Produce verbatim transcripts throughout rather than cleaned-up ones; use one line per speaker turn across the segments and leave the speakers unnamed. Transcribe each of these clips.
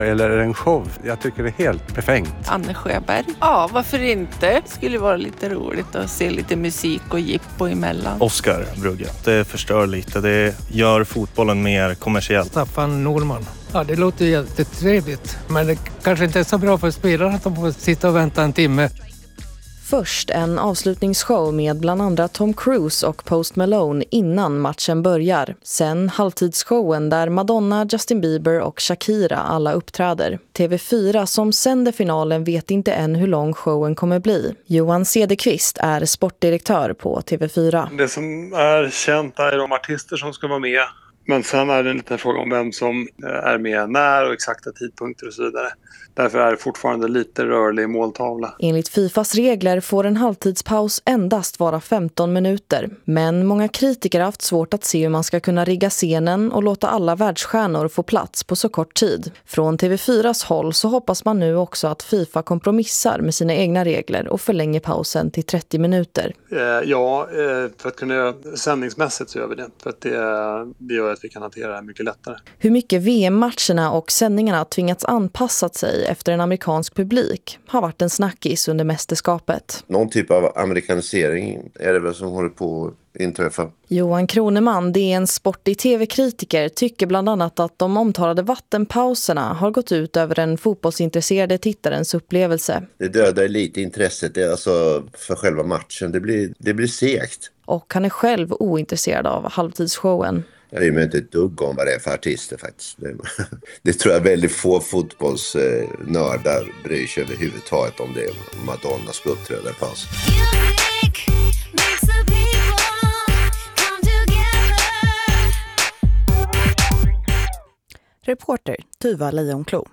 Eller är det en show? Jag tycker det är helt befängt.
Anne Sjöberg. Ja, varför inte? Det skulle vara lite roligt att se lite musik och jippo emellan.
Oscar Brugge. Det förstör lite. Det gör fotbollen mer kommersiell.
Staffan Norman. Ja, det låter jättetrevligt. Men det kanske inte är så bra för spelarna att de får sitta och vänta en timme.
Först en avslutningsshow med bland andra Tom Cruise och Post Malone innan matchen börjar. Sen halvtidsshowen där Madonna, Justin Bieber och Shakira alla uppträder. T V fyra som sänder finalen vet inte än hur lång showen kommer bli. Johan Cederqvist är sportdirektör på T V fyra.
Det som är känt är de artister som ska vara med. Men sen är det en liten fråga om vem som är med när och exakta tidpunkter och så vidare. Därför är det fortfarande lite rörlig måltavla.
Enligt Fifas regler får en halvtidspaus endast vara femton minuter. Men många kritiker har haft svårt att se hur man ska kunna rigga scenen och låta alla världsstjärnor få plats på så kort tid. Från T V fyras håll så hoppas man nu också att Fifa kompromissar med sina egna regler och förlänger pausen till trettio minuter.
Eh, ja, eh, för att kunna sändningsmässigt så gör vi det. För att det, det gör att vi kan hantera det här mycket lättare.
Hur mycket V M-matcherna och sändningarna tvingats anpassat sig efter en amerikansk publik har varit en snackis under mästerskapet.
Någon typ av amerikanisering är det väl som håller på att inträffa.
Johan Kroneman, det är en sportig tv-kritiker, tycker bland annat att de omtalade vattenpauserna har gått ut över den fotbollsintresserade tittarens upplevelse.
Det dödar lite intresset alltså för själva matchen. Det blir, det blir segt.
Och han är själv ointresserad av halvtidsshowen.
Jag är inte ett dugg om vad det är för artister faktiskt. Det, det tror jag väldigt få fotbollsnördar bryr sig överhuvudtaget om det. Madonna ska uppträda i paus.
Reporter Tuva Lejonklo.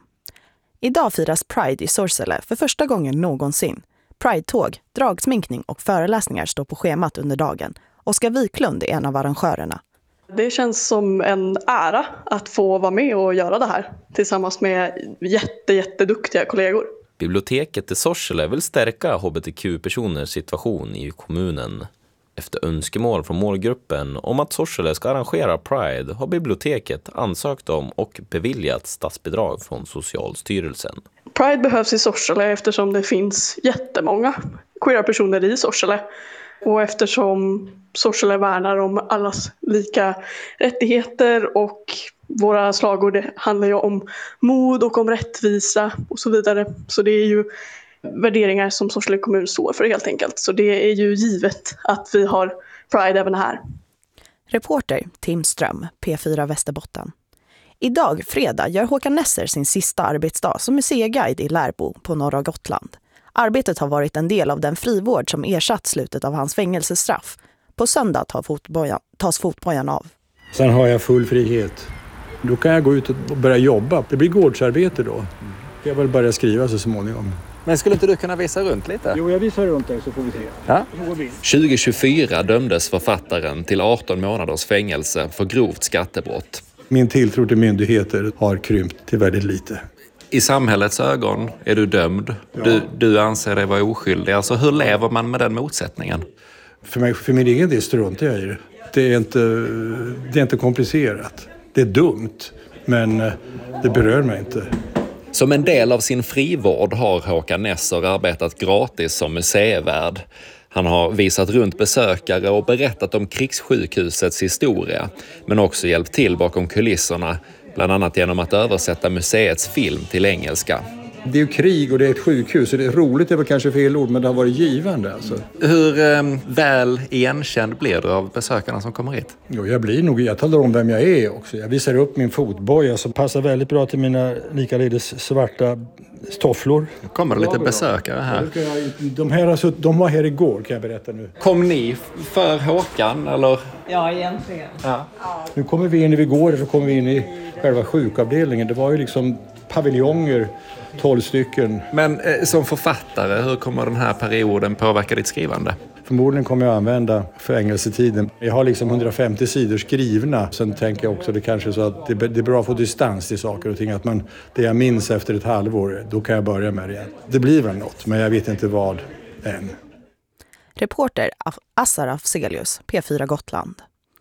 Idag firas Pride i Sorsele för första gången någonsin. Pride-tåg, dragsminkning och föreläsningar står på schemat under dagen. Oskar Wiklund är en av arrangörerna.
Det känns som en ära att få vara med och göra det här tillsammans med jätte, jätteduktiga kollegor.
Biblioteket i Sorsele vill stärka hbtq-personers situation i kommunen. Efter önskemål från målgruppen om att Sorsele ska arrangera Pride har biblioteket ansökt om och beviljat statsbidrag från Socialstyrelsen.
Pride behövs i Sorsele eftersom det finns jättemånga queera personer i Sorsele. Och eftersom Sorsele värnar om allas lika rättigheter och våra slagord det handlar ju om mod och om rättvisa och så vidare. Så det är ju värderingar som Sorsele kommun står för helt enkelt. Så det är ju givet att vi har Pride även här.
Reporter Tim Ström, P fyra Västerbotten. Idag, fredag, gör Håkan Nesser sin sista arbetsdag som museiguide i Lärbo på norra Gotland. Arbetet har varit en del av den frivård som ersatt slutet av hans fängelsestraff. På söndag tar fotbojan, tas fotbojan av.
Sen har jag full frihet. Då kan jag gå ut och börja jobba. Det blir gårdsarbete då. Jag vill börja skriva så småningom.
Men skulle inte du kunna visa runt lite?
Jo, jag visar runt där så får vi se.
Ja?
tjugo tjugofyra dömdes författaren till arton månaders fängelse för grovt skattebrott.
Min tilltro till myndigheter har krympt till väldigt lite.
I samhällets ögon är du dömd.
Ja.
Du, du anser dig vara oskyldig. Alltså, hur lever man med den motsättningen?
För, mig, för min egen del struntar jag i det. Det är, inte, det är inte komplicerat. Det är dumt, men det berör mig inte.
Som en del av sin frivård har Håkan Nesser arbetat gratis som museivärd. Han har visat runt besökare och berättat om krigssjukhusets historia, men också hjälpt till bakom kulisserna, bland annat genom att översätta museets film till engelska.
Det är ju krig och det är ett sjukhus, så det är roligt, det är väl kanske fel ord, men det har varit givande. Alltså.
Hur eh, väl igenkänd blir du av besökarna som kommer hit?
Jo, jag blir nog, jag talar om vem jag är också. Jag visar upp min fotboja som passar väldigt bra till mina likaledes svarta tofflor.
Kommer det lite besökare här?
De här alltså, de var här igår, kan jag berätta nu.
Kom ni för Håkan, eller?
Ja, egentligen.
Ja.
Nu kommer vi in, när vi går så kommer vi in i själva sjukavdelningen. Det var ju liksom paviljonger, tolv stycken.
Men eh, som författare, hur kommer den här perioden påverka ditt skrivande?
Förmodligen kommer jag använda fängelsetiden. Jag har liksom hundrafemtio sidor skrivna. Sen tänker jag också det kanske så att det, det är bra att få distans till saker och ting. Att man, det jag minns efter ett halvår, då kan jag börja med det igen. Det blir väl något, men jag vet inte vad än.
Reporter Assar Afzelius, P fyra Gotland.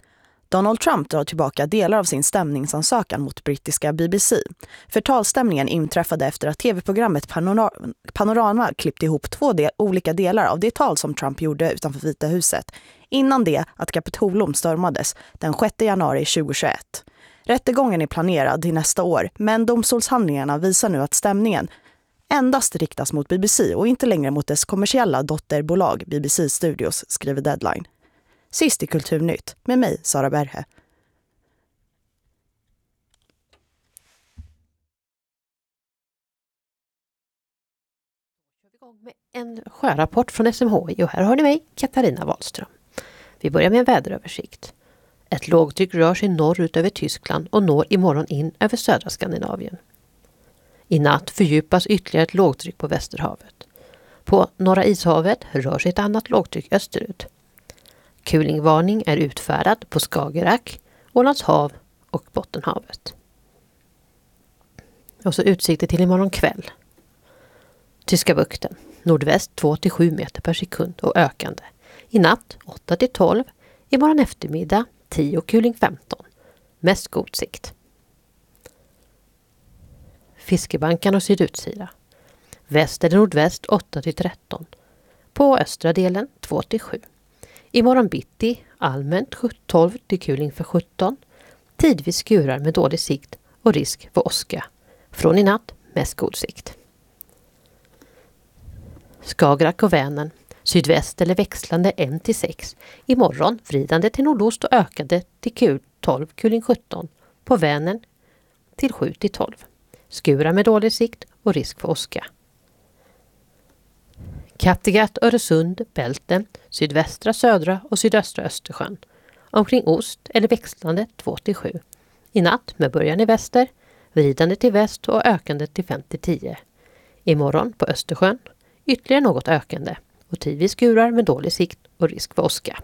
Donald Trump drar tillbaka delar av sin stämningsansökan mot brittiska B B C. Förtalsstämningen inträffade efter att tv-programmet Panora- Panorama klippte ihop två del- olika delar av det tal som Trump gjorde utanför Vita huset innan det att Kapitolium stormades den sjätte januari tjugohundratjugoett. Rättegången är planerad till nästa år, men domstolshandlingarna visar nu att stämningen endast riktas mot B B C och inte längre mot dess kommersiella dotterbolag B B C Studios, skriver Deadline. Sist i Kulturnytt med mig, Sara Berhe.
Med en sjörapport från S M H I och här har ni mig, Katarina Wahlström. Vi börjar med en väderöversikt. Ett lågtryck rör sig norrut över Tyskland och når imorgon in över södra Skandinavien. I natt fördjupas ytterligare ett lågtryck på Västerhavet. På Norra ishavet rör sig ett annat lågtryck österut. Kulingvarning är utfärdad på Skagerrak, Ålands hav och Bottenhavet. Och så utsikter till imorgon kväll. Tyska bukten, nordväst två till sju meter per sekund och ökande. I natt åtta till tolv, imorgon eftermiddag tio kuling femton. Mest god sikt. Fiskebankan och sydutsida. Väst eller nordväst åtta till tretton. På östra delen två till sju. Imorgon bitti allmänt tolv till kuling för sjutton. Tidvis skurar med dålig sikt och risk för åska. Från i natt mest god sikt. Skagerrak och Vänern. Sydväst eller växlande ett till sex. Imorgon vridande till nordost och ökade till tolv kuling sjutton. På Vänern till sju till tolv. Skurar med dålig sikt och risk för åska. Kattegatt, Öresund, Bälten, sydvästra, södra och sydöstra Östersjön. Omkring ost eller växlande två till sju. I natt med början i väster, vridande till väst och ökande till fem till tio. Imorgon på Östersjön ytterligare något ökande och tidvis skurar med dålig sikt och risk för åska.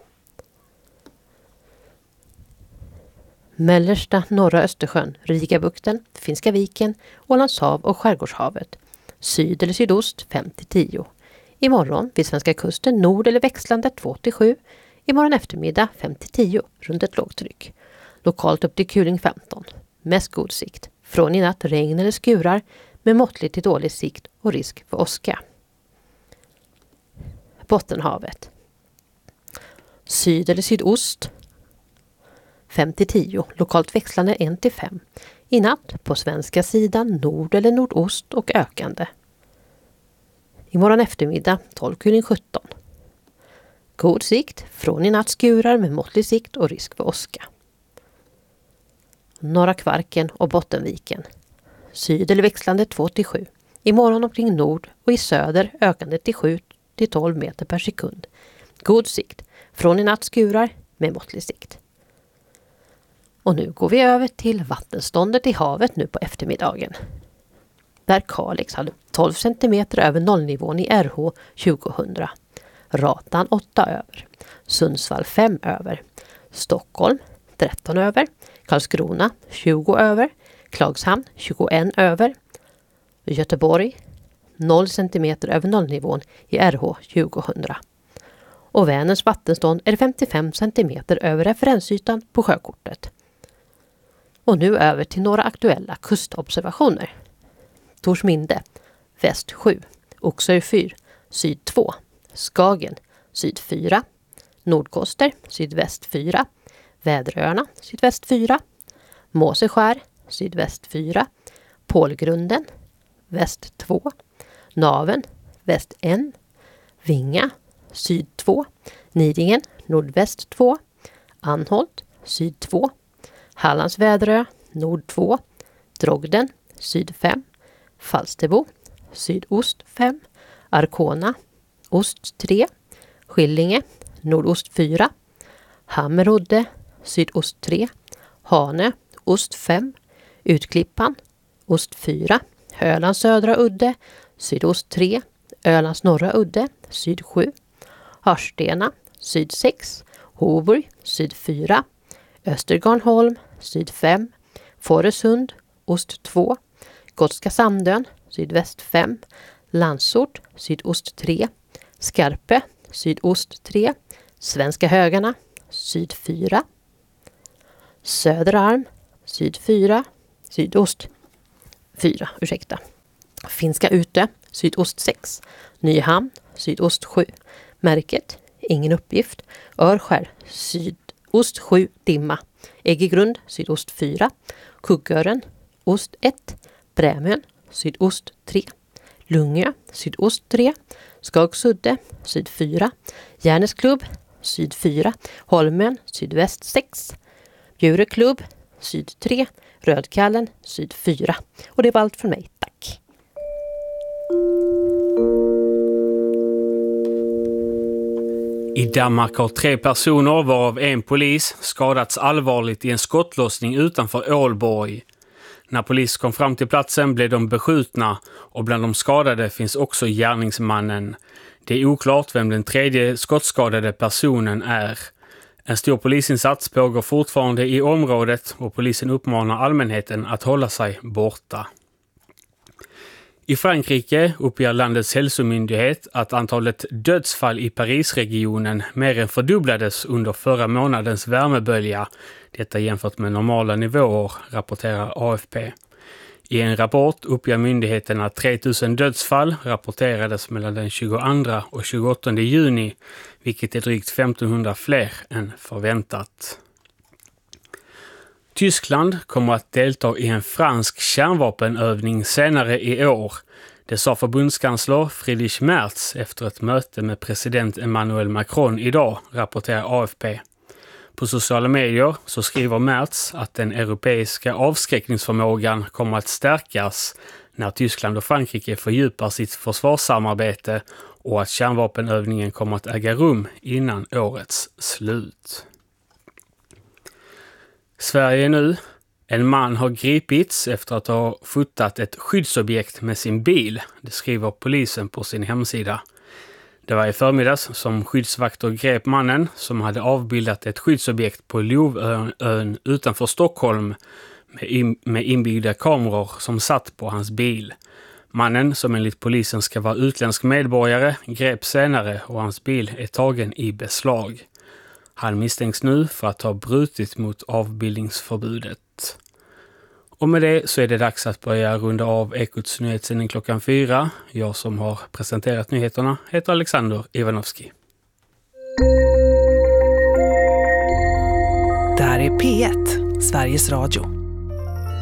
Mellersta norra Östersjön, Rigabukten, Finska viken, Ålands hav och Skärgårdshavet. Syd eller sydost fem till tio. Imorgon vid svenska kusten nord eller växlande två till sju. Imorgon eftermiddag fem till tio runt ett lågtryck. Lokalt upp till kuling femton. Mest god sikt. Från i natt regn eller skurar med måttligt till dålig sikt och risk för åska. Bottenhavet. Syd eller sydost fem till tio. Lokalt växlande ett till fem. I natt på svenska sidan nord eller nordost och ökande. Imorgon eftermiddag tolv kuling sjutton. God sikt. Från i natt skurar med måttlig sikt och risk för åska. Norra Kvarken och Bottenviken. Syd eller växlande två till sju. Imorgon omkring nord och i söder ökande till sju till tolv meter per sekund. God sikt. Från i natt skurar med måttlig sikt. Och nu går vi över till vattenståndet i havet nu på eftermiddagen. Där Kalix hade tolv centimeter över nollnivån i R H tjugohundra. Ratan åtta över. Sundsvall fem över. Stockholm tretton över. Karlskrona tjugo över. Klagshamn tjugoen över. Göteborg noll centimeter över nollnivån i R H tjugohundra. Och Vänerns vattenstånd är femtiofem centimeter över referensytan på sjökortet. Och nu över till några aktuella kustobservationer. Torsminde, väst sju. Oxö fyra, syd två. Skagen, syd fyra. Nordkoster, sydväst fyra. Väderöarna, sydväst fyra. Måseskär, sydväst fyra. Pålgrunden, väst två. Naven, väst ett. Vinga, syd två. Nidingen, nordväst två. Anholt, syd två. Hallands Väderö, nord två. Drogden, syd fem. Falsterbo, sydost fem. Arkona, ost tre. Skillinge, nordost fyra. Hammerodde, sydost tre. Hane, ost fem. Utklippan, ost fyra. Ölands södra udde, sydost tre. Ölands norra udde, syd sju. Harstena, syd sex. Hoburg, syd fyra. Östergarnholm, syd fem. Fårösund, ost två. Gotska Sandön, sydväst fem. Landsort, sydost tre. Skarpe, sydost tre. Svenska Högarna, syd fyra. Söderarm, syd fyra, sydost fyra, ursäkta. Finska Ute, sydost sex. Nyhamn, sydost sju. Märket, ingen uppgift. Örskär, sydost sju, dimma. Äggegrund, sydost fyra. Kuggören, ost ett. Brämön, sydost tre. Lungö, sydost tre. Skagsudde, syd fyra. Järnesklubb, syd fyra. Holmen, sydväst sex. Bjureklubb, syd tre. Rödkallen, syd fyra. Och det var allt från mig. Tack!
I Danmark har tre personer, varav en polis, skadats allvarligt i en skottlossning utanför Ålborg. När polis kom fram till platsen blev de beskjutna och bland de skadade finns också gärningsmannen. Det är oklart vem den tredje skottskadade personen är. En stor polisinsats pågår fortfarande i området och polisen uppmanar allmänheten att hålla sig borta. I Frankrike uppger landets hälsomyndighet att antalet dödsfall i Parisregionen mer än fördubblades under förra månadens värmebölja. Detta jämfört med normala nivåer, rapporterar A F P. I en rapport uppger myndigheten att tre tusen dödsfall rapporterades mellan den tjugoandra och tjugoåttonde juni, vilket är drygt femtonhundra fler än förväntat. Tyskland kommer att delta i en fransk kärnvapenövning senare i år. Det sa förbundskansler Friedrich Merz efter ett möte med president Emmanuel Macron idag, rapporterar A F P. På sociala medier så skriver Merz att den europeiska avskräckningsförmågan kommer att stärkas när Tyskland och Frankrike fördjupar sitt försvarssamarbete och att kärnvapenövningen kommer att äga rum innan årets slut. Sverige nu. En man har gripits efter att ha fotat ett skyddsobjekt med sin bil. Det skriver polisen på sin hemsida. Det var i förmiddags som skyddsvakter grep mannen som hade avbildat ett skyddsobjekt på Lovön utanför Stockholm med, in, med inbyggda kameror som satt på hans bil. Mannen, som enligt polisen ska vara utländsk medborgare, greps senare och hans bil är tagen i beslag. Han misstänks nu för att ha brutit mot avbildningsförbudet. Och med det så är det dags att börja runda av Ekots nyhetssändning klockan fyra. Jag som har presenterat nyheterna heter Alexander Ivanovski.
Det här är P ett, Sveriges Radio.